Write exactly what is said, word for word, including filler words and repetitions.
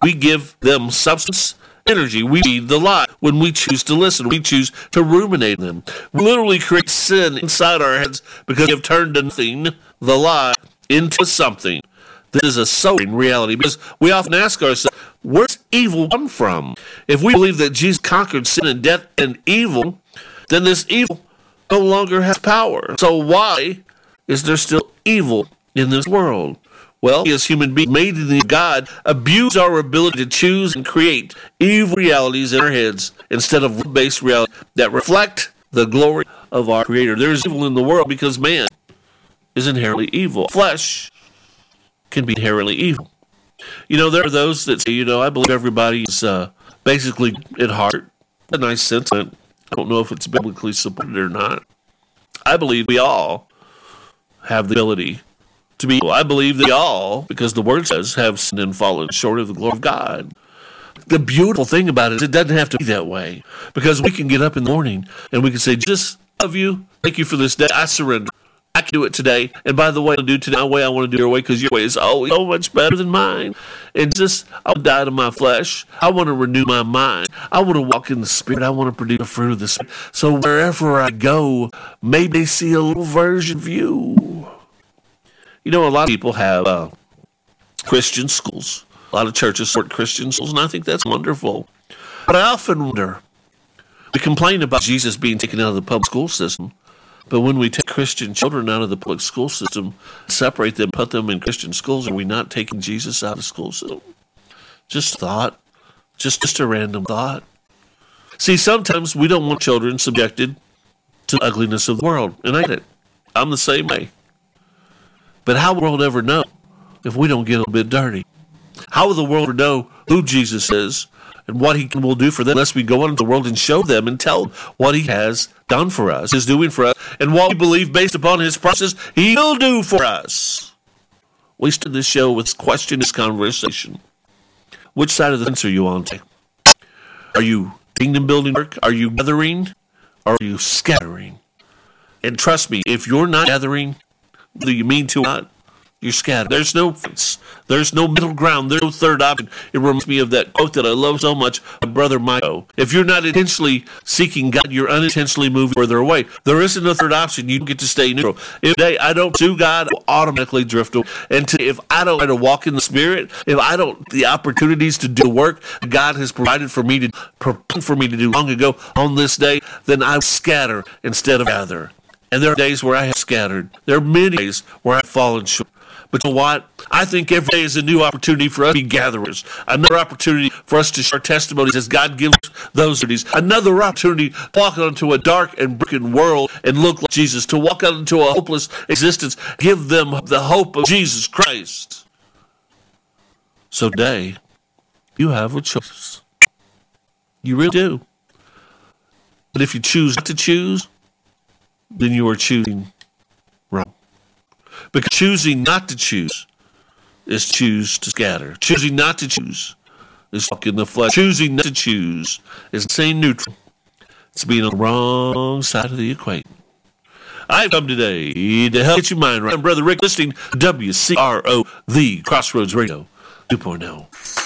We give them substance, energy. We feed the lie. When we choose to listen, we choose to ruminate them. We literally create sin inside our heads because we have turned nothing, the lie, into something. This is a sobering reality because we often ask ourselves, where's evil come from? If we believe that Jesus conquered sin and death and evil, then this evil no longer has power. So why is there still evil in this world? Well, we as human beings made in the image of God abuse our ability to choose and create evil realities in our heads instead of love-based realities that reflect the glory of our Creator. There is evil in the world because man is inherently evil. Flesh can be inherently evil. You know, there are those that say, you know, I believe everybody is uh, basically at heart. A nice sentiment. I don't know if it's biblically supported or not. I believe we all have the ability to be evil. I believe that we all, because the Word says, have sinned and fallen short of the glory of God. The beautiful thing about it is it doesn't have to be that way. Because we can get up in the morning and we can say, Jesus, I love you. Thank you for this day. I surrender. I can do it today. And by the way, I'll do today my way. I want to do your way because your way is always so much better than mine. And just, I'll die to my flesh. I want to renew my mind. I want to walk in the Spirit. I want to produce the fruit of the Spirit. So wherever I go, maybe they see a little version of you. You know, a lot of people have uh, Christian schools. A lot of churches support Christian schools, and I think that's wonderful. But I often wonder, we complain about Jesus being taken out of the public school system. But when we take Christian children out of the public school system, separate them, put them in Christian schools, are we not taking Jesus out of the school system? Just thought. Just, just a random thought. See, sometimes we don't want children subjected to the ugliness of the world. And I get it. I'm the same way. But how will the world ever know if we don't get a little bit dirty? How will the world ever know who Jesus is and what he will do for them unless we go out into the world and show them and tell them what he has done for us, is doing for us, and what we believe based upon his promises he will do for us? We started this show with question, this conversation. Which side of the fence are you on today? Are you kingdom building work? Are you gathering? Or are you scattering? And trust me, if you're not gathering, whether you mean to or not, you're scattered. There's no fence. There's no middle ground. There's no third option. It reminds me of that quote that I love so much, my brother Michael. If you're not intentionally seeking God, you're unintentionally moving further away. There isn't a third option. You get to stay neutral. If today I don't pursue God, I'll automatically drift away. And today, if I don't try to walk in the Spirit, if I don't, the opportunities to do work God has provided for me to for me to do long ago on this day, then I scatter instead of gather. And there are days where I have scattered. There are many days where I've fallen short. But you know what? I think every day is a new opportunity for us to be gatherers. Another opportunity for us to share testimonies as God gives those opportunities. Another opportunity to walk out into a dark and broken world and look like Jesus. To walk out into a hopeless existence. Give them the hope of Jesus Christ. So today, you have a choice. You really do. But if you choose not to choose, then you are choosing wrong. Because choosing not to choose is choose to scatter. Choosing not to choose is walk in the flesh. Choosing not to choose is staying neutral. It's being on the wrong side of the equation. I've come today to help get your mind right. I'm Brother Rick, listening to W C R O, the Crossroads Radio two point oh.